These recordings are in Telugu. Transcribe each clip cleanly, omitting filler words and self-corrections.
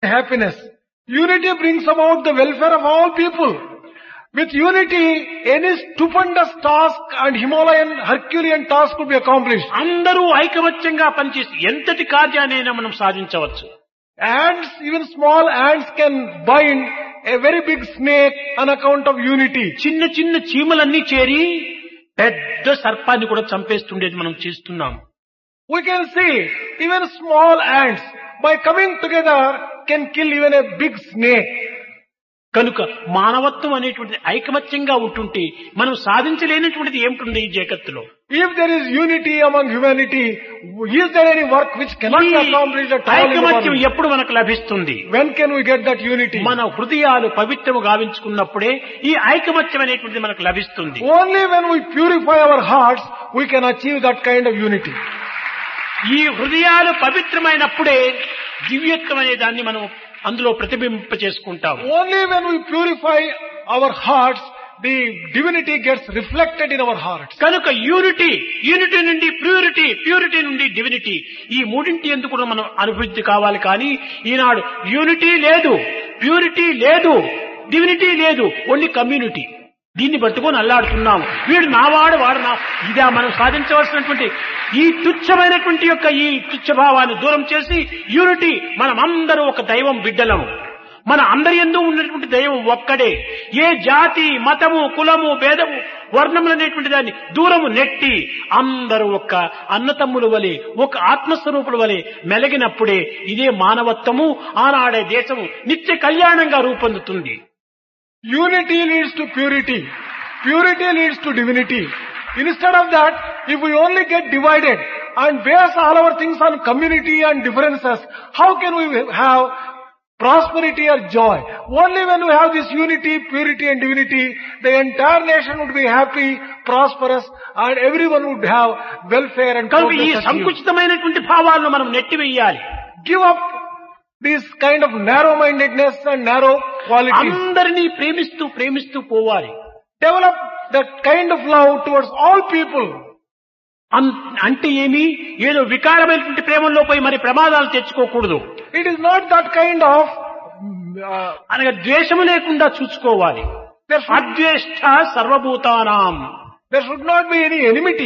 happiness. Unity brings about the welfare of all people. With unity, any stupendous task and Himalayan, Herculean task could be accomplished. అందరూ ఐకమత్యంగా పనిచేసి ఎంతటి కార్యాన్నైనా మనం సాధించవచ్చు. Ants, even small ants can bind a very big snake on account of unity. చిన్న చిన్న చీమలన్నీ చేరి పెద్ద సర్పాన్ని కూడా చంపేస్తుండేది మనం చేస్తున్నాం. We can see even small ants by coming together can kill even a big snake. కనుక మానవత్వం అనేటువంటిది ఐకమత్యంగా ఉంటుంటే మనం సాధించలేనటువంటిది ఏమిటి ఈ జగత్తులో? If there is unity among humanity, is there any work which cannot be accomplished at all in the ఐకమత్యం world? ఎప్పుడు మనకు లభిస్తుంది? When can we get that unity? మన హృదయాలు పవిత్రము గావించుకున్నప్పుడే ఈ ఐకమత్యం అనేటువంటిది మనకు లభిస్తుంది. Only when we purify our hearts, we can achieve that kind of unity. ఈ హృదయాలు పవిత్రమైనప్పుడే దివ్యత్వం అనే దాన్ని మనం అందులో ప్రతిబింబ చేసుకుంటాం. Only when we purify our hearts, the divinity gets reflected in our hearts. కనుక యూనిటీ నుండి ప్యూరిటీ నుండి డివినిటీ, ఈ మూడింటి ఎందుకు కూడా మనం అభివృద్ధి కావాలి. కానీ ఈనాడు యూనిటీ లేదు, ప్యూరిటీ లేదు, డివినిటీ లేదు, ఓన్లీ కమ్యూనిటీ. దీన్ని పట్టుకొని అల్లాడుతున్నాము. వీడు నావాడు, వాడు నా, ఇదా మనం సాధించవలసినటువంటి ఈ తుచ్చమైనటువంటి యొక్క ఈ తుచ్చభావాన్ని దూరం చేసి యూనిటీ, మనం అందరూ ఒక దైవం బిడ్డలము. మన అందరి యందు ఉన్నటువంటి దైవం ఒక్కడే. ఏ జాతి, మతము, కులము, భేదము, వర్ణములు అనేటువంటి దాన్ని దూరము నెట్టి అందరూ ఒక అన్నతమ్ముల వలె, ఒక ఆత్మస్వరూపుల వలె మెలిగినప్పుడే ఇదే మానవత్వము, ఆనాడే దేశము నిత్య కళ్యాణంగా రూపొందుతుంది. Unity leads to purity. Purity leads to divinity. Instead of that, if we only get divided and base all our things on community and differences, how can we have prosperity or joy? Only when we have this unity, purity and divinity, the entire nation would be happy, prosperous, and everyone would have welfare and కనుక ఈ progress. సంకుచితమైనటువంటి భావాలను మనం నెట్టివేయాలి. Give up this kind of narrow-mindedness and narrow qualities. అందరినీ ప్రేమిస్తూ పోవాలి. Develop that kind of love towards all people. అంటే ఏమి, ఏదో వికారమైనటువంటి ప్రేమల్లో పోయి మరి ప్రమాదాలు తెచ్చుకోకూడదు. It is not that kind of అనగా ద్వేషము లేకుండా చూసుకోవాలి. అద్వేష్ట సర్వభూతానాం. there should not be any enmity.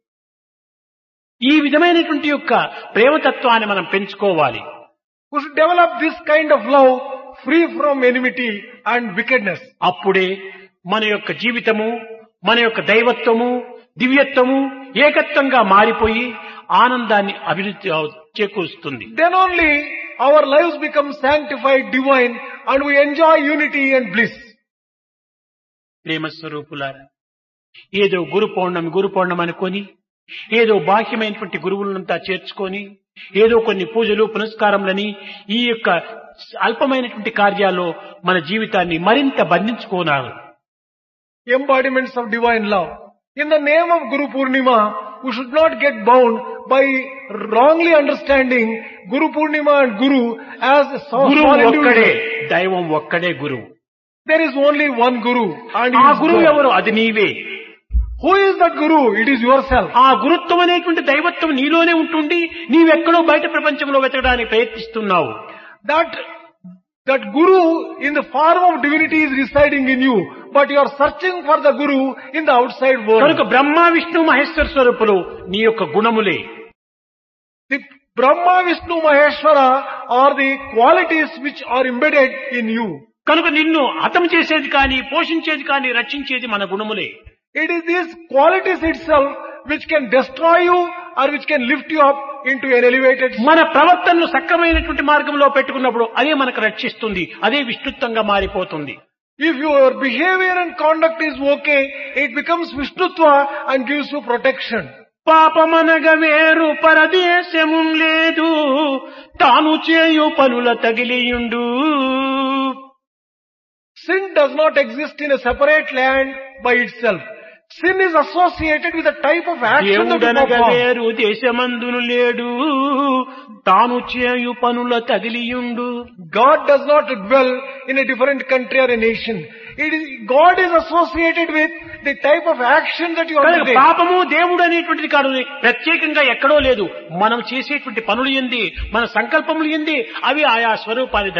ఈ విధమైనటువంటి యొక్క ప్రేమతత్వాన్ని మనం పెంచుకోవాలి. We should develop this kind of love free from enmity and wickedness. అప్పుడే మన యొక్క జీవితము, మన యొక్క దైవత్వము, దివ్యత్వము ఏకత్వంగా మారిపోయి ఆనందాన్ని అభివృద్ధి చేకూరుస్తుంది. Then only our lives become sanctified, divine, and we enjoy unity and bliss. ప్రేమ స్వరూపులారా, ఏదో గురు పౌర్ణమి అనుకొని, ఏదో బాహ్యమైనటువంటి గురువులంతా చేర్చుకొని, ఏదో కొన్ని పూజలు పునస్కారములని ఈ యొక్క అల్పమైనటువంటి కార్యాల్లో మన జీవితాన్ని మరింత బంధించుకోనారు. Embodiments of divine love. In the name of Guru Purnima, we should not get bound by wrongly understanding Guru Purnima and Guru as a గురువు small ఒక్కడే, individual. దైవం ఒక్కడే గురువు. There is only one Guru, and ఆ he is గురువు God. ఎవరు? అది నీవే. Who is that Guru? It is yourself. ఆ గురుత్వం అనేటువంటి దైవత్వం నీలోనే ఉంటుండి నీవెక్కడో బయట ప్రపంచంలో వెతకడానికి ప్రయత్నిస్తున్నావు. That Guru in the form of divinity is residing in you, but you are searching for the Guru in the outside world. కనుక బ్రహ్మ విష్ణు మహేశ్వర స్వరూపులు నీ యొక్క గుణములే. The Brahma, Vishnu, Maheshwara are the qualities which are embedded in you. కనుక నిన్ను హతం చేసేది కానీ, పోషించేది కానీ, రక్షించేది మన గుణములే. It is these qualities itself which can destroy you or which can lift you up into an elevated state. మన ప్రవర్తనను సక్రమైనటువంటి మార్గంలో పెట్టుకున్నప్పుడు అదే మనకు రక్షిస్తుంది, అదే విష్ణుత్వంగా మారిపోతుంది. If your behavior and conduct is okay, it becomes Vishnutva and gives you protection. పాపమనగ వేరు పరదేశము లేదు, తాను చేయు పనుల తగిలియుండు. Sin does not exist in a separate land by itself. Sin is associated with the type of action that you దేవుడనగ perform. వేరు దేశమందును లేడు, తాను చేయు పనుల తగిలియుండు. God does not dwell in a different country or a nation. God is associated with the type of action that you undertake. పాపము దేవుడు అనేటువంటిది కాదు, ప్రత్యేకంగా ఎక్కడో లేదు. మనం చేసేటువంటి పనులు ఏంది, మన సంకల్పములు ఏంది, అవి ఆయా స్వరూపాన్ని